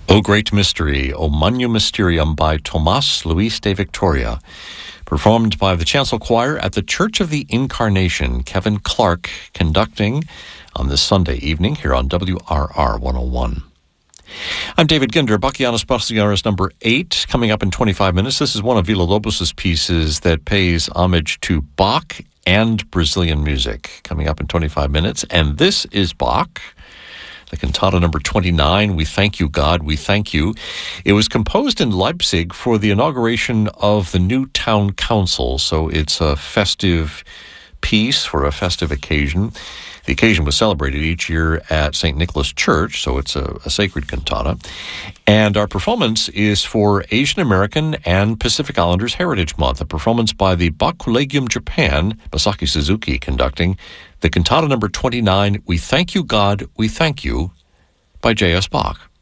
O Great Mystery, O Magnum Mysterium by Tomas Luis de Victoria, performed by the Chancel Choir at the Church of the Incarnation. Kevin Clark conducting on this Sunday evening here on WRR 101. I'm David Ginder. Bachianos Bachianos number 8, coming up in 25 minutes. This is one of Villa-Lobos' pieces that pays homage to Bach and Brazilian music, coming up in 25 minutes. And this is Bach, the cantata number 29, We Thank You, God, We Thank You. It was composed in Leipzig for the inauguration of the new town council, so it's a festive piece for a festive occasion. The occasion was celebrated each year at St. Nicholas Church, so it's a sacred cantata. And our performance is for Asian American and Pacific Islanders Heritage Month, a performance by the Bach Collegium Japan, Masaki Suzuki conducting the cantata number 29, We Thank You, God, We Thank You, by J.S. Bach.